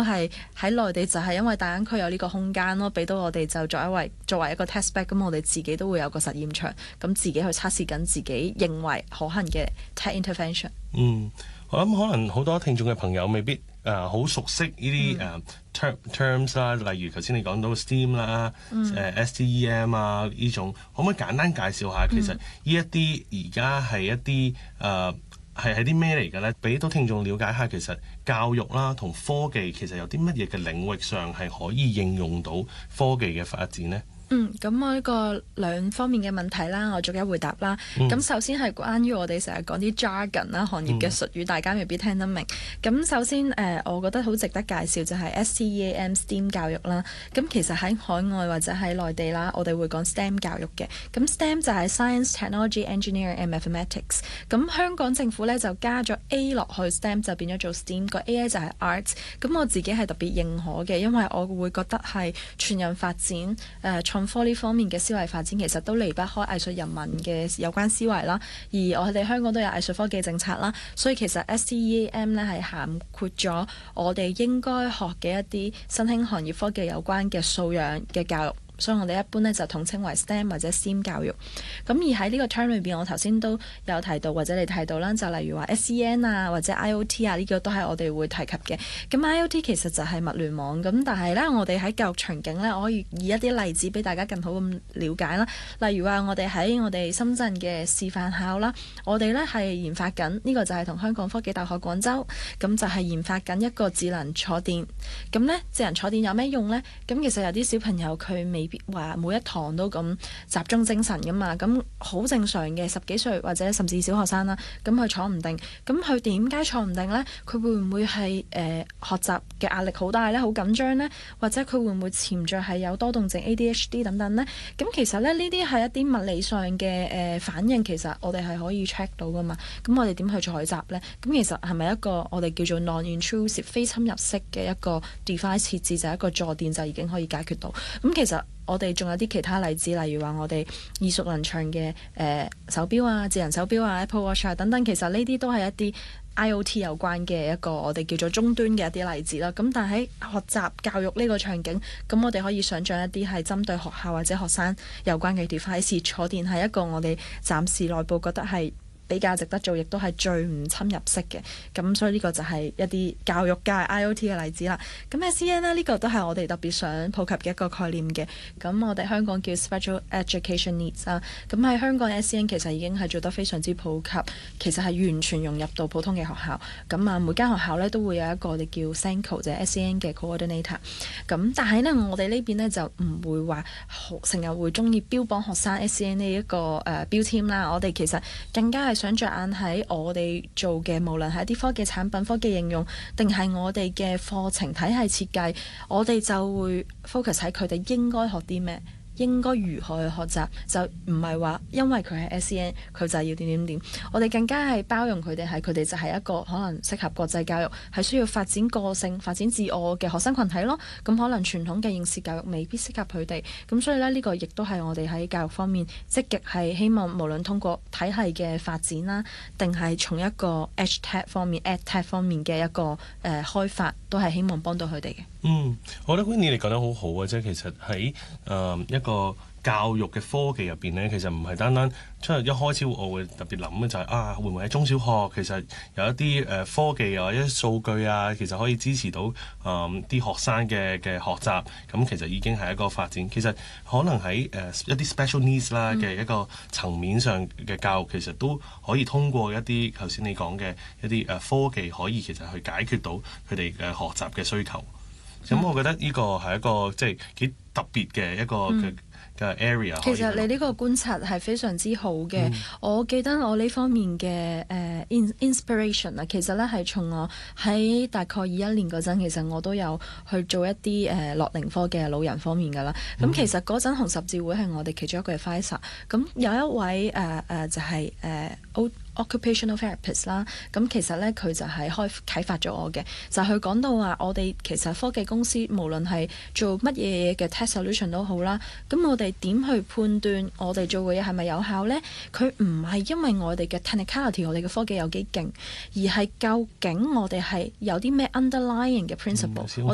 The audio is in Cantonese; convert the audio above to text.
係喺內地就係因為大灣區有呢個空間咯，俾到我哋就作為一個 test bed，咁我哋自己都會有個實驗場，咁自己去測試緊自己認為可行嘅 tech intervention。 我諗可能好多聽眾嘅朋友未必好熟悉呢啲terms 啦，例如頭先你講到 STEAM 啦、STEM 啊呢種，可唔可以簡單介紹下其實呢一啲而家係一啲係啲咩嚟嘅咧？俾到聽眾了解下，其實教育啦同科技其實有啲乜嘢嘅領域上係可以應用到科技嘅發展呢？ 咁我呢個兩方面嘅問題啦，我逐一回答啦。咁首先係關於我哋成日講啲 jargon 啦，行業嘅術語，大家未必聽得明。咁首先我覺得好值得介紹就係 STEM 教育啦。咁其實喺海外或者喺內地啦，我哋會講 STEM 教育嘅。咁 STEM 就係 Science, Technology, Engineering and Mathematics。咁香港政府咧就加咗 A 落去 STEM 就變咗做 STEAM，個 A 就係 Arts。咁我自己係特別認可嘅，因為我會覺得係全人發展創科呢方面嘅思維發展其實都離不開藝術人文嘅有關思維啦，而我哋香港都有藝術科技政策啦，所以其實 STEM 咧係涵括咗我哋應該學嘅一啲新興行業科技有關嘅素養嘅教育。所以我哋一般咧就統稱為 STEM 或者 STEAM 教育。咁而喺呢個 term 裏邊，我頭先都有提到或者你提到啦，就例如話 SEN 啊或者 IoT 啊，呢個都係我哋會提及嘅。咁 IoT 其實就係物聯網，咁但係咧我哋喺教育場景咧，我可以以一啲例子俾大家更好咁了解啦。例如話我哋喺我哋深圳嘅示範校啦，我哋咧係研發緊呢個就係同香港科技大學廣州咁就係研發緊一個智能坐墊。咁咧智能坐墊有咩用咧？咁其實有啲小朋友佢未必話每一堂都咁集中精神噶嘛，咁好正常嘅10幾歲或者甚至小學生啦，咁佢坐唔定，咁佢點解坐唔定呢？佢會唔會係學習嘅壓力好大呢？好緊張呢？或者佢會唔會潛在係有多動症 ADHD 等等呢？咁其實咧呢啲係一啲物理上嘅反應，其實我哋係可以 check 到噶嘛。咁我哋點去採集呢？咁其實係咪一個我哋叫做 non-intrusive 非侵入式嘅一個 device 設置，就係一個坐墊就已經可以解決到？咁其實我哋仲有啲其他例子，例如話我哋耳熟能詳嘅手錶啊、智能手錶啊、Apple Watch 啊等等，其實呢啲都係一啲 IoT 有關嘅一個我哋叫做終端嘅一啲例子啦。咁但係喺學習教育呢個場景，咁我哋可以想像一啲係針對學校或者學生有關嘅 device，坐墊係一個我哋暫時內部覺得係比較值得做，亦都係最唔侵入式嘅。咁所以呢個就係一啲教育界 IoT 嘅例子啦。咁 SEN 呢個都係我哋特別想普及嘅一個概念嘅。咁我哋香港叫 Special Education Needs 啦。咁喺香港 SEN 其實已經係做得非常之普及，其實係完全融入到普通嘅學校。咁啊每間學校呢都會有一個我哋叫 SENCO 就係 SEN 嘅 Coordinator。咁但係呢，我哋呢邊呢就唔會話成日會中意標榜學生 SEN 呢一個標籤啦。我哋其實更加係想着眼喺我哋做嘅，無論係一啲科技產品、科技應用，定係我哋嘅課程體系設計，我哋就會 focus 喺佢哋應該學啲咩，應該如何去學習，就唔係話因為佢係 SEN 佢就要點點點。我哋更加係包容佢哋，係佢哋就係一個可能適合國際教育，係需要發展個性、發展自我嘅學生群體咯。咁可能傳統嘅應試教育未必適合佢哋，咁所以呢，呢個亦都係我哋喺教育方面積極係希望，無論通過體系嘅發展啦，定係從一個 EdTech 方面、EdTech 方面嘅一個開發，都係希望幫到佢哋嘅。 我覺得 Winnie 你講得好好啊！即係其實喺一個教育嘅科技入邊呢，其實唔係單單出一開始我會特別諗嘅就係會唔會喺中小學其實有一啲科技或者數據啊，其實可以支持到啲學生嘅學習，咁其實已經係一個發展。其實可能喺一啲 special needs 啦嘅一個層面上嘅教育，其實都可以通過一啲頭先你講嘅一啲科技，可以其實去解決到佢哋嘅學習嘅需求。咁我覺得呢個係一個即係幾特別嘅一個嘅 area。 其實你呢個觀察係非常之好嘅。我記得我呢方面嘅inspiration 啊，其實咧係從我喺大概21年嗰陣，其實我都有去做一啲樂齡科嘅老人方面㗎啦。咁其實嗰陣紅十字會係我哋其中一個 advisor。咁有一位就係occupational therapist 啦，咁其實咧佢就係啟發咗我嘅，就係佢講到話我哋其實科技公司無論係做乜嘢嘅 tech solution 都好啦，咁我哋點去判斷我哋做嘅嘢係咪有效呢？佢唔係因為我哋嘅 technicality， 我哋嘅科技有幾勁，而係究竟我哋係有啲咩 underlying 嘅 principle，我